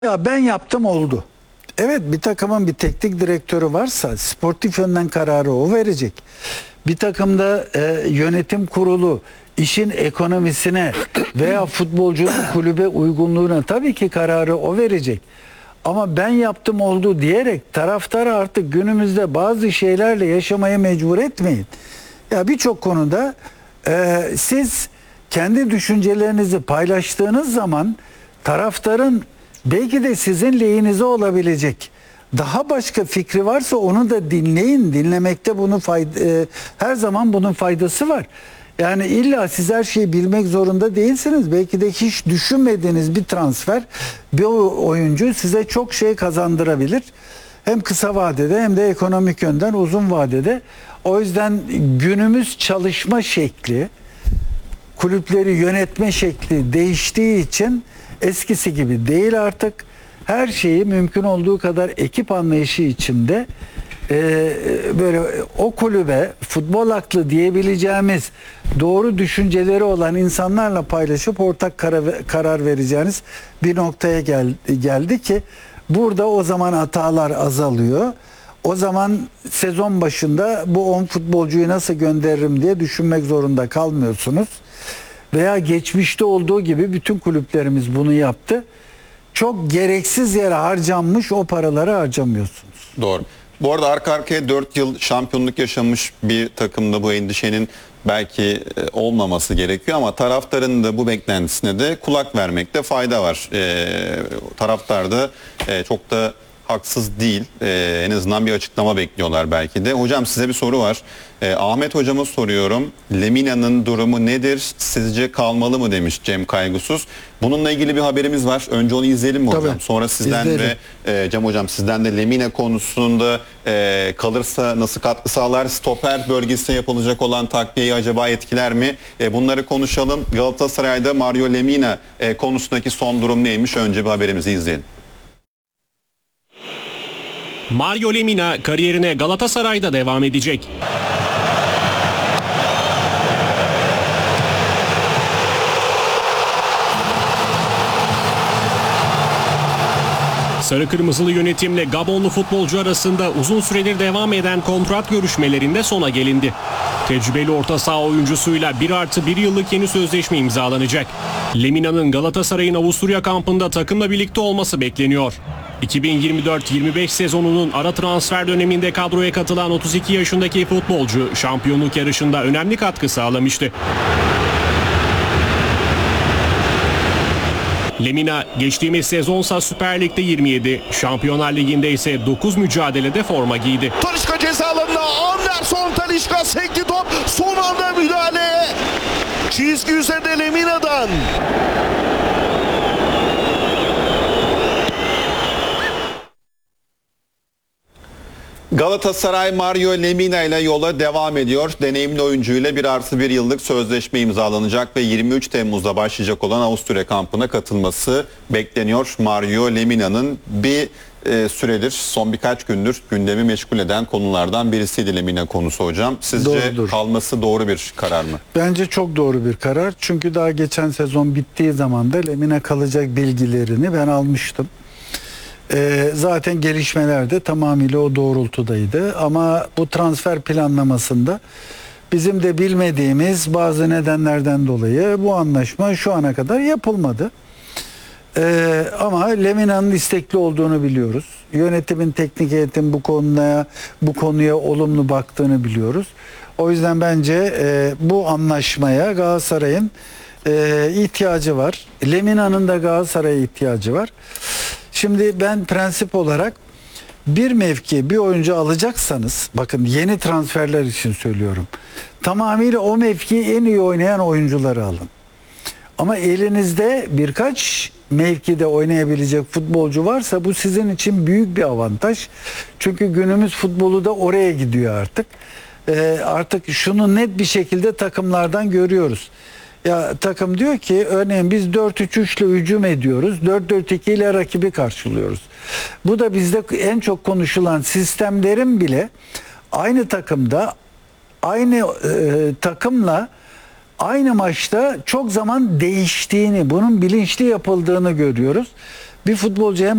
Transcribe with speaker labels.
Speaker 1: Ya ben yaptım oldu. Evet, bir takımın bir teknik direktörü varsa sportif yönden kararı o verecek. Bir takımda yönetim kurulu işin ekonomisine veya futbolcunun kulübe uygunluğuna tabii ki kararı o verecek. Ama ben yaptım oldu diyerek taraftarı artık günümüzde bazı şeylerle yaşamaya mecbur etmeyin. Ya birçok konuda siz kendi düşüncelerinizi paylaştığınız zaman taraftarın belki de sizin lehinize olabilecek daha başka fikri varsa onu da dinleyin. Dinlemekte her zaman bunun faydası var. Yani illa siz her şeyi bilmek zorunda değilsiniz. Belki de hiç düşünmediğiniz bir transfer, bir oyuncu size çok şey kazandırabilir. Hem kısa vadede hem de ekonomik yönden uzun vadede. O yüzden günümüz çalışma şekli, kulüpleri yönetme şekli değiştiği için eskisi gibi değil artık. Her şeyi mümkün olduğu kadar ekip anlayışı içinde böyle o kulübe futbol aklı diyebileceğimiz doğru düşünceleri olan insanlarla paylaşıp ortak karar vereceğiniz bir noktaya geldi ki burada o zaman hatalar azalıyor. O zaman sezon başında bu 10 futbolcuyu nasıl gönderirim diye düşünmek zorunda kalmıyorsunuz. Veya geçmişte olduğu gibi bütün kulüplerimiz bunu yaptı. Çok gereksiz yere harcanmış o paraları harcamıyorsunuz.
Speaker 2: Doğru. Bu arada arka arkaya 4 yıl şampiyonluk yaşamış bir takımda bu endişenin belki olmaması gerekiyor ama taraftarın da bu beklentisine de kulak vermekte fayda var. Taraftar da çok da haksız değil. En azından bir açıklama bekliyorlar belki de. Hocam size bir soru var. Ahmet hocama soruyorum. Lemina'nın durumu nedir? Sizce kalmalı mı demiş Cem Kaygusuz. Bununla ilgili bir haberimiz var. Önce onu izleyelim mi hocam?
Speaker 1: Tabii.
Speaker 2: Sonra sizden
Speaker 1: İzleyelim.
Speaker 2: ve Cem hocam sizden de Lemina konusunda kalırsa nasıl katkı sağlar? Stoper bölgesine yapılacak olan takviyeyi acaba etkiler mi? Bunları konuşalım. Galatasaray'da Mario Lemina konusundaki son durum neymiş? Önce bir haberimizi izleyelim.
Speaker 3: Mario Lemina kariyerine Galatasaray'da devam edecek. Sarı Kırmızılı yönetimle Gabonlu futbolcu arasında uzun süredir devam eden kontrat görüşmelerinde sona gelindi. Tecrübeli orta saha oyuncusuyla 1+1 yıllık yeni sözleşme imzalanacak. Lemina'nın Galatasaray'ın Avusturya kampında takımla birlikte olması bekleniyor. 2024-25 sezonunun ara transfer döneminde kadroya katılan 32 yaşındaki futbolcu şampiyonluk yarışında önemli katkı sağlamıştı. Lemina geçtiğimiz sezonsa Süper Lig'de 27, Şampiyonlar Ligi'nde ise 9 mücadelede forma giydi.
Speaker 4: Talisca ceza alanına Anderson Talisca sekti top, son anda müdahale. Çizgi üzerinde Lemina'dan.
Speaker 2: Galatasaray Mario Lemina ile yola devam ediyor. Deneyimli oyuncuyla 1+1 yıllık sözleşme imzalanacak ve 23 Temmuz'da başlayacak olan Avusturya kampına katılması bekleniyor. Mario Lemina'nın bir süredir, son birkaç gündür gündemi meşgul eden konulardan birisiydi Lemina konusu hocam. Sizce
Speaker 1: Doğrudur.
Speaker 2: kalması doğru bir karar mı?
Speaker 1: Bence çok doğru bir karar. Çünkü daha geçen sezon bittiği zaman da Lemina kalacak bilgilerini ben almıştım. Zaten gelişmeler de tamamıyla o doğrultudaydı. Ama bu transfer planlamasında bizim de bilmediğimiz bazı nedenlerden dolayı bu anlaşma şu ana kadar yapılmadı. Ama Lemina'nın istekli olduğunu biliyoruz. Yönetimin, teknik heyetin bu konuya olumlu baktığını biliyoruz. O yüzden bence bu anlaşmaya Galatasaray'ın ihtiyacı var. Lemina'nın da Galatasaray'a ihtiyacı var. Şimdi ben prensip olarak bir mevki, bir oyuncu alacaksanız, bakın yeni transferler için söylüyorum, tamamıyla o mevkiyi en iyi oynayan oyuncuları alın. Ama elinizde birkaç mevkide oynayabilecek futbolcu varsa bu sizin için büyük bir avantaj. Çünkü günümüz futbolu da oraya gidiyor artık. Artık şunu net bir şekilde takımlardan görüyoruz. Ya takım diyor ki örneğin biz 4-3-3 ile hücum ediyoruz. 4-4-2 ile rakibi karşılıyoruz. Bu da bizde en çok konuşulan sistemlerin bile aynı takımda aynı takımla aynı maçta çok zaman değiştiğini, bunun bilinçli yapıldığını görüyoruz. Bir futbolcu hem